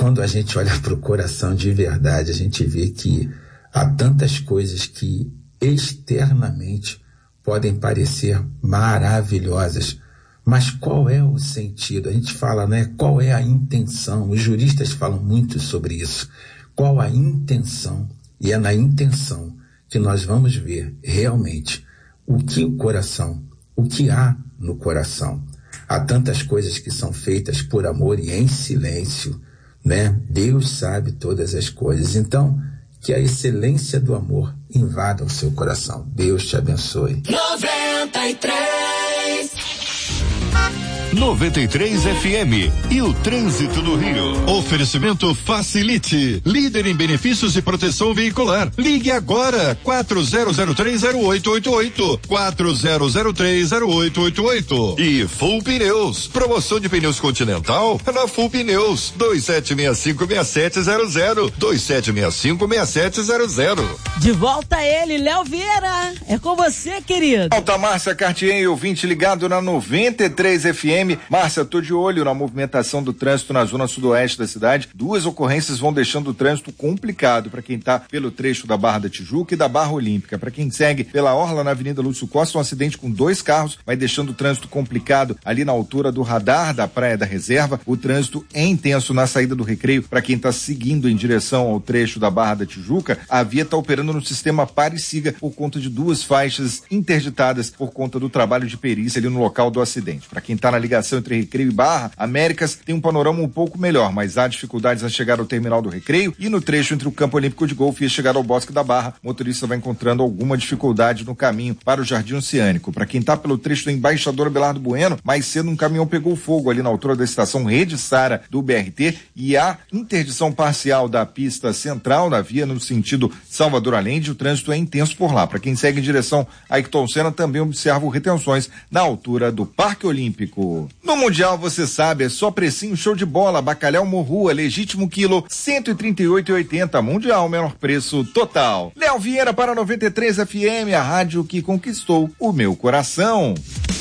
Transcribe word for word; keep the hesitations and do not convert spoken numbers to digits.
quando a gente olha para o coração de verdade, a gente vê que há tantas coisas que externamente podem parecer maravilhosas, mas qual é o sentido? A gente fala, né? Qual é a intenção? Os juristas falam muito sobre isso. Qual a intenção? E é na intenção que nós vamos ver realmente o que o coração, o que há no coração. Há tantas coisas que são feitas por amor e em silêncio, né? Deus sabe todas as coisas. Então, que a excelência do amor invada o seu coração. Deus te abençoe. noventa e três noventa e três F M e o trânsito do Rio. Oferecimento Facilite, líder em benefícios e proteção veicular. Ligue agora quatro zero zero três zero oito oito oito, quatro zero zero três zero oito oito oito. E Full Pneus, promoção de pneus Continental na Full Pneus, dois sete seis cinco seis sete zero zero, dois sete seis cinco seis sete zero zero. De volta ele, Léo Vieira, é com você, querido. Volta, Márcia Cartier, ouvinte ligado na noventa e três F M. Márcia, tô de olho na movimentação do trânsito na zona sudoeste da cidade. Duas ocorrências vão deixando o trânsito complicado para quem tá pelo trecho da Barra da Tijuca e da Barra Olímpica. Para quem segue pela orla na Avenida Lúcio Costa, um acidente com dois carros vai deixando o trânsito complicado ali na altura do radar da Praia da Reserva. O trânsito é intenso na saída do Recreio. Para quem tá seguindo em direção ao trecho da Barra da Tijuca, a via tá operando no sistema pare e siga por conta de duas faixas interditadas por conta do trabalho de perícia ali no local do acidente. Para quem tá na ligação entre Recreio e Barra Américas, tem um panorama um pouco melhor, mas há dificuldades a chegar ao terminal do Recreio e no trecho entre o Campo Olímpico de Golfe e a chegada ao Bosque da Barra, o motorista vai encontrando alguma dificuldade no caminho para o Jardim Oceânico. Para quem está pelo trecho do Embaixador Abelardo Bueno, mais cedo um caminhão pegou fogo ali na altura da estação Rede Sara do B R T e há interdição parcial da pista central da via no sentido Salvador Allende. O trânsito é intenso por lá. Para quem segue em direção a Ayrton Senna, também observa retenções na altura do Parque Olímpico. No Mundial, você sabe, é só precinho show de bola. Bacalhau Morrua, legítimo quilo, cento e trinta e oito reais e oitenta centavos. Mundial, menor preço total. Léo Vieira para noventa e três F M, a rádio que conquistou o meu coração.